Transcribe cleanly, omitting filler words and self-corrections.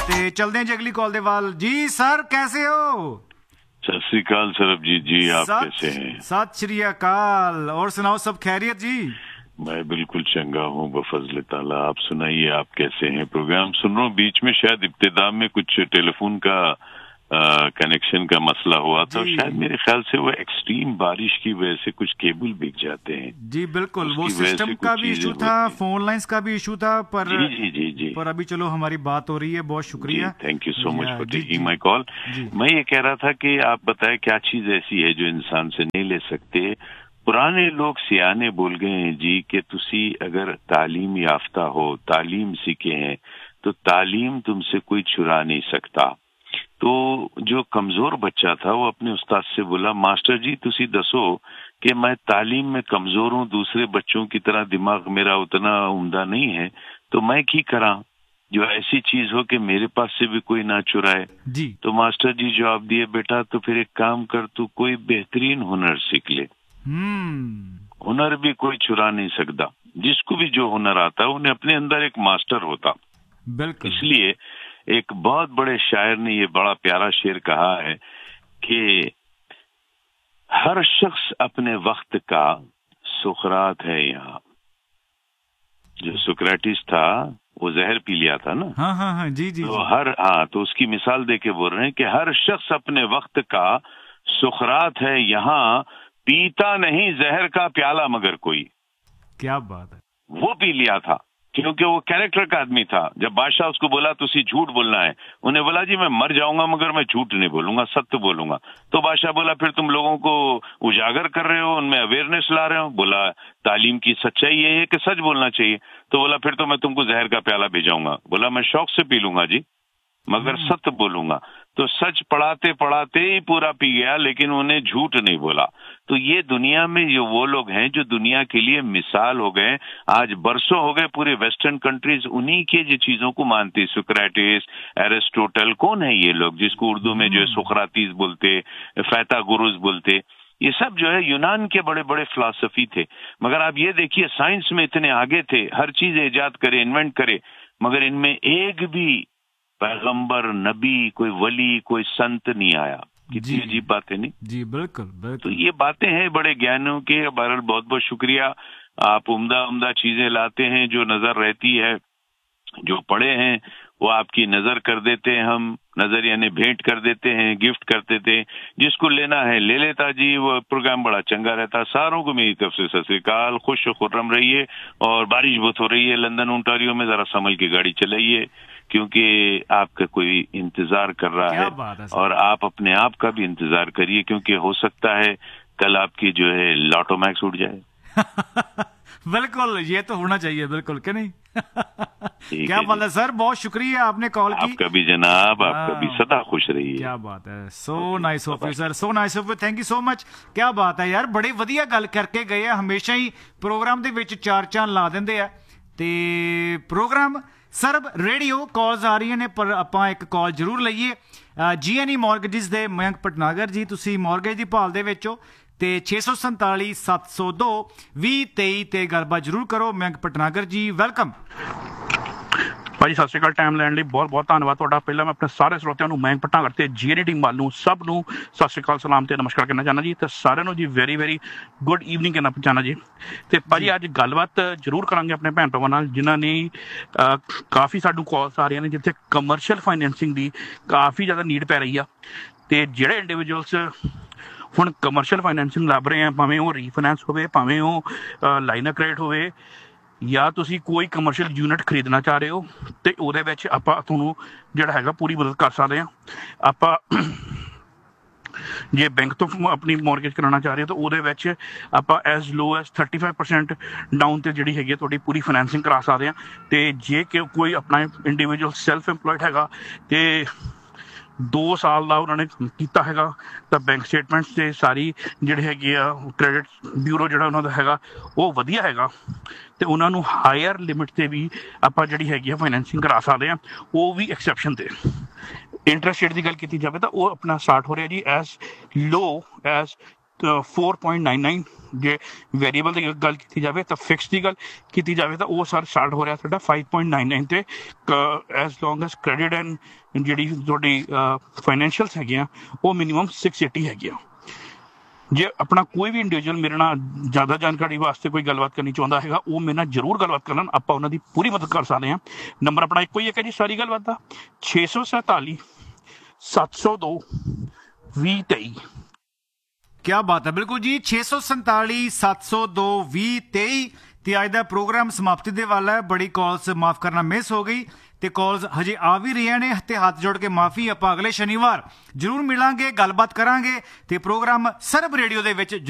ਤੇ चलते हैं जी अगली कॉल दे वाल जी। सर कैसे हो? सत श्री अकाल सरबजीत जी, आप कैसे हैं? सत श्री अकाल। और सुनाओ, सब खैरियत जी? मैं बिल्कुल चंगा हूँ बफजल ताला। आप सुनाइए, आप कैसे हैं? प्रोग्राम सुन रहा हूँ, बीच में शायद इब्तिदा में कुछ टेलीफोन का कनेक्शन का मसला हुआ था। शायद मेरे ख्याल से वो एक्सट्रीम बारिश की वजह से कुछ केबल बिक जाते हैं। जी बिल्कुल, वो सिस्टम का भी इशू था, फोन लाइंस का भी इशू था, पर जी पर अभी चलो हमारी बात हो रही है। बहुत शुक्रिया, thank you so much for taking my call. मैं ये कह रहा था कि आप बताएं क्या चीज ऐसी है जो इंसान से नहीं ले सकते। पुराने लोग सियाने बोल गए हैं जी कि तुसी अगर तालीम याफ्ता हो, तालीम सीखे हैं, तो तालीम तुमसे कोई चुरा नहीं सकता। तो जो कमजोर बच्चा था वो अपने उस्ताद से बोला, मास्टर जी तुसी दसो कि मैं तालीम में कमजोर हूँ, दूसरे बच्चों की तरह दिमाग मेरा उतना उम्दा नहीं है, तो मैं की करा जो ऐसी चीज हो कि मेरे पास से भी कोई ना चुराए जी। तो मास्टर जी जवाब दिए, बेटा तो फिर एक काम कर, तू कोई बेहतरीन हुनर सीख ले। हुनर भी कोई चुरा नहीं सकता। जिसको भी जो हुनर आता है उन्हें अपने अंदर एक मास्टर होता। बिल्कुल। इसलिए एक बहुत बड़े शायर ने ये बड़ा प्यारा शेर कहा है कि हर शख्स अपने वक्त का सुकरात है यहाँ। जो सुक्रेटिस था वो जहर पी लिया था ना। हाँ, जी जी। तो तो उसकी मिसाल देके बोल रहे हैं कि हर शख्स अपने वक्त का सुकरात है यहाँ, पीता नहीं जहर का प्याला मगर कोई। क्या बात है। वो पी लिया था क्योंकि वो कैरेक्टर का आदमी था। जब बादशाह उसको बोला तुसी झूठ बोलना है, उन्हें बोला जी मैं मर जाऊंगा मगर मैं झूठ नहीं बोलूंगा, सत्य बोलूंगा। तो बादशाह बोला फिर तुम लोगों को उजागर कर रहे हो, उनमें अवेयरनेस ला रहे हो। बोला तालीम की सच्चाई ये है कि सच बोलना चाहिए। तो बोला फिर तो मैं तुमको जहर का प्याला भेजाऊंगा। बोला मैं शौक से पी लूंगा जी, मगर सत्य बोलूंगा। तो सच पढ़ाते पढ़ाते ही पूरा पी गया, लेकिन उन्हें झूठ नहीं बोला। तो ये दुनिया में जो वो लोग हैं जो दुनिया के लिए मिसाल हो गए। आज बरसों हो गए पूरे वेस्टर्न कंट्रीज उन्हीं के जो चीजों को मानती। सुक्रेटिस, एरिस्टोटल, कौन है ये लोग जिसको उर्दू में जो है सुकरातीस बोलते, फैथागोरस बोलते। ये सब जो है यूनान के बड़े बड़े फिलॉसफी थे। मगर आप ये देखिए साइंस में इतने आगे थे, हर चीज इजाद करे, इन्वेंट करे, मगर इनमें एक भी पैगंबर, नबी, कोई वली, कोई संत नहीं आया। कितनी अजीब बात है नहीं जी। बिल्कुल बिल्कुल। तो ये बातें हैं बड़े ज्ञानों के। बहरहाल बहुत बहुत शुक्रिया, आप उम्दा उम्दा चीजें लाते हैं जो नजर रहती है। जो पढ़े हैं वो आपकी नजर कर देते हैं, हम नजर यानी भेंट कर देते हैं, गिफ्ट कर देते हैं। जिसको लेना है ले लेता जी। वो प्रोग्राम बड़ा चंगा रहता। सारों को मेरी तरफ से सत श्री अकाल, खुश खुर्रम रहिए। और बारिश बहुत हो रही है लंदन ओंटारियो में, जरा संभल के गाड़ी चलाइए क्योंकि आपका कोई इंतजार कर रहा है और आप अपने आप का भी इंतजार करिए क्योंकि हो सकता है कल आपकी जो है लॉटो मैक्स उठ जाए। बिल्कुल, ये तो होना चाहिए। बिल्कुल कि नहीं? क्या बात है सर, बहुत शुक्रिया आपने कॉल की। आपका भी जनाब, आपका भी सदा खुश रहिए। क्या बात है, so nice of you sir, so nice of you, thank you so much. क्या बात है यार, बड़ी ਵਧੀਆ ਗੱਲ ਕਰਕੇ ਗਏ ਆ। ਹਮੇਸ਼ਾ ਹੀ ਪ੍ਰੋਗਰਾਮ ਦੇ ਵਿੱਚ ਚਾਰ ਚਾਂਦ ਲਾ ਦਿੰਦੇ ਆ ਤੇ ਪ੍ਰੋਗਰਾਮ ਸਰਬ ਰੇਡੀਓ ਕਾਲਸ ਆ ਰਹੀਆਂ ਨੇ, ਪਰ ਆਪਾਂ ਇੱਕ ਕਾਲ ਜ਼ਰੂਰ ਲਈਏ। GNE ਮੌਰਗੇਜਿਸ ਦੇ ਮਯੰਕ ਭਟਨਾਗਰ ਜੀ, ਤੁਸੀਂ ਮੌਰਗੇਜ ਦੀ ਭਾਲ ਦੇ ਵਿੱਚ ਹੋ ਤੇ 647 702 2023 ਤੇ ਗੱਲਬਾਤ ਜ਼ਰੂਰ ਕਰੋ। ਮਯੰਕ ਭਟਨਾਗਰ ਜੀ ਵੈਲਕਮ। ਭਾਜੀ ਸਤਿ ਸ਼੍ਰੀ ਅਕਾਲ, ਟਾਈਮ ਲੈਣ ਲਈ ਬਹੁਤ ਬਹੁਤ ਧੰਨਵਾਦ ਤੁਹਾਡਾ। ਪਹਿਲਾਂ ਮੈਂ ਆਪਣੇ ਸਾਰੇ ਸਰੋਤਿਆਂ ਨੂੰ ਮਯੰਕ ਭਟਨਾਗਰ ਤੇ GNE ਟੀਮ ਵੱਲ ਨੂੰ ਸਭ ਨੂੰ ਸਤਿ ਸ਼੍ਰੀ ਅਕਾਲ, ਸਲਾਮ ਤੇ ਨਮਸਕਾਰ ਕਹਿਣਾ ਚਾਹੁੰਦਾ ਜੀ। ਤੇ ਸਾਰਿਆਂ ਨੂੰ ਜੀ ਵੈਰੀ ਵੈਰੀ ਗੁੱਡ ਈਵਨਿੰਗ ਕਹਿਣਾ ਚਾਹੁੰਦਾ ਜੀ। ਤੇ ਭਾਜੀ ਅੱਜ ਗੱਲਬਾਤ ਜ਼ਰੂਰ ਕਰਾਂਗੇ ਆਪਣੇ ਭੈਣ ਭਰਾਵਾਂ ਨਾਲ ਜਿਨ੍ਹਾਂ ਨੇ ਕਾਫੀ ਸਾਨੂੰ ਕਾਲਸ ਆ ਰਹੀਆਂ ਨੇ ਜਿੱਥੇ ਕਮਰਸ਼ੀਅਲ ਫਾਈਨੈਂਸਿੰਗ ਦੀ ਕਾਫੀ ਜ਼ਿਆਦਾ ਨੀਡ ਪੈ ਰਹੀ ਆ। ਤੇ ਜਿਹੜੇ ਇੰਡੀਵਿਜੂਅਲਸ ਹੁਣ ਕਮਰਸ਼ੀਅਲ ਫਾਈਨੈਂਸਿੰਗ ਲੱਭ ਰਹੇ ਆ, ਭਾਵੇਂ ਉਹ ਰੀਫਾਈਨੈਂਸ ਹੋਵੇ, ਭਾਵੇਂ ਉਹ ਲਾਈਨ ਆਫ ਕ੍ਰੈਡਿਟ ਹੋਵੇ, ਜਾਂ ਤੁਸੀਂ ਕੋਈ ਕਮਰਸ਼ੀਅਲ ਯੂਨਿਟ ਖਰੀਦਣਾ ਚਾਹ ਰਹੇ ਹੋ, ਤੇ ਉਹਦੇ ਵਿੱਚ ਆਪਾਂ ਤੁਹਾਨੂੰ ਜਿਹੜਾ ਹੈਗਾ ਪੂਰੀ ਮਦਦ ਕਰ ਸਕਦੇ ਹਾਂ। ਆਪਾਂ ਜੇ ਬੈਂਕ ਤੋਂ ਆਪਣੀ ਮੌਰਗੇਜ ਕਰਾਉਣਾ ਚਾਹ ਰਹੇ ਹੋ ਤਾਂ ਉਹਦੇ ਵਿੱਚ ਆਪਾਂ ਐਜ਼ ਲੋ ਐਜ਼ 35% ਡਾਊਨ 'ਤੇ ਜਿਹੜੀ ਹੈਗੀ ਤੁਹਾਡੀ ਪੂਰੀ ਫਾਈਨੈਂਸਿੰਗ ਕਰਾ ਸਕਦੇ ਹਾਂ। ਅਤੇ ਜੇ ਕਿ ਕੋਈ ਆਪਣਾ ਇੰਡੀਵਿਜੂਅਲ ਸੈਲਫ ਇੰਪਲੋਇਡ ਹੈਗਾ ਅਤੇ 2 ਸਾਲ ਦਾ ਉਹਨਾਂ ਨੇ ਕੀਤਾ ਹੈਗਾ ਤਾਂ ਬੈਂਕ ਸਟੇਟਮੈਂਟਸ 'ਤੇ ਸਾਰੀ ਜਿਹੜੇ ਹੈਗੇ ਆ ਕ੍ਰੈਡਿਟ ਬਿਊਰੋ ਜਿਹੜਾ ਉਹਨਾਂ ਦਾ ਹੈਗਾ ਉਹ ਵਧੀਆ ਹੈਗਾ ਅਤੇ ਉਹਨਾਂ ਨੂੰ ਹਾਇਰ ਲਿਮਿਟ 'ਤੇ ਵੀ ਆਪਾਂ ਜਿਹੜੀ ਹੈਗੀ ਆ ਫਾਈਨੈਂਸਿੰਗ ਕਰਾ ਸਕਦੇ ਹਾਂ, ਉਹ ਵੀ ਐਕਸੈਪਸ਼ਨ 'ਤੇ। ਇੰਟਰਸਟ ਰੇਟ ਦੀ ਗੱਲ ਕੀਤੀ ਜਾਵੇ ਤਾਂ ਉਹ ਆਪਣਾ ਸਟਾਰਟ ਹੋ ਰਿਹਾ ਜੀ ਐਜ਼ ਲੋ ਐਜ਼ 4.99 ਜੇ ਵੇਰੀਏਬਲ ਦੀ ਗੱਲ ਕੀਤੀ ਜਾਵੇ ਤਾਂ ਫਿਕਸ ਦੀ ਗੱਲ ਕੀਤੀ ਜਾਵੇ ਤਾਂ ਉਹ ਸਰ ਸਟਾਰਟ ਹੋ ਰਿਹਾ ਤੁਹਾਡਾ 5.99 ਤੇ as long as credit and ਜਿਹੜੀ ਤੁਹਾਡੀ ਫਾਈਨੈਂਸ਼ੀਅਲਸ ਹੈਗੀਆਂ ਉਹ ਮਿਨੀਮਮ 680 ਹੈਗੀਆਂ। ਜੇ ਆਪਣਾ ਕੋਈ ਵੀ ਇੰਡੀਵਿਜੂਅਲ ਮੇਰੇ ਨਾਲ ਜ਼ਿਆਦਾ ਜਾਣਕਾਰੀ ਵਾਸਤੇ ਕੋਈ ਗੱਲਬਾਤ ਕਰਨੀ ਚਾਹੁੰਦਾ ਹੈਗਾ ਉਹ ਮੇਰੇ ਨਾਲ ਜ਼ਰੂਰ ਗੱਲਬਾਤ ਕਰਨ, ਆਪਾਂ ਉਹਨਾਂ ਦੀ ਪੂਰੀ ਮਦਦ ਕਰ ਸਕਦੇ ਹਾਂ। ਨੰਬਰ ਆਪਣਾ ਇੱਕੋ ਹੀ ਹੈ ਜੀ ਸਾਰੀ ਗੱਲਬਾਤ ਦਾ 647 702 2023। क्या बात है, बिल्कुल जी 647 702 2023। ਤੇ ਅੱਜ ਦਾ ਪ੍ਰੋਗਰਾਮ ਸਮਾਪਤੀ ਦੇ ਵਾਲਾ ਹੈ। ਬੜੀ ਕਾਲਸ ਮਾਫ ਕਰਨਾ ਮਿਸ ਹੋ ਗਈ ਤੇ ਕਾਲਸ ਹਜੇ ਆ ਵੀ ਰਹੀਆਂ ਨੇ ਤੇ ਹੱਥ ਜੋੜ ਕੇ ਮਾਫੀ। ਆਪਾਂ ਅਗਲੇ ਸ਼ਨੀਵਾਰ ਜ਼ਰੂਰ ਮਿਲਾਂਗੇ, ਗੱਲਬਾਤ ਕਰਾਂਗੇ ਤੇ ਪ੍ਰੋਗਰਾਮ ਸਰਬ ਰੇਡੀਓ ਦੇ ਵਿੱਚ